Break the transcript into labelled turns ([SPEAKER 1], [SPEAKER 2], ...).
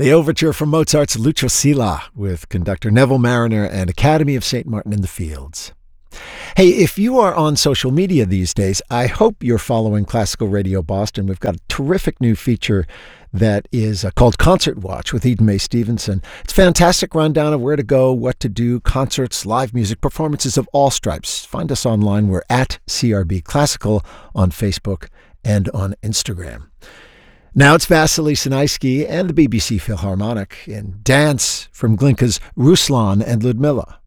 [SPEAKER 1] The overture from Mozart's Lucio Silla with conductor Neville Mariner and Academy of St. Martin in the Fields. Hey, if you are on social media these days, I hope you're following Classical Radio Boston. We've got a terrific new feature that is called Concert Watch with Eden Mae Stevenson. It's a fantastic rundown of where to go, what to do, concerts, live music, performances of all stripes. Find us online. We're at CRB Classical on Facebook and on Instagram. Now it's Vasily Sinaisky and the BBC Philharmonic in Dance from Glinka's Ruslan and Ludmilla.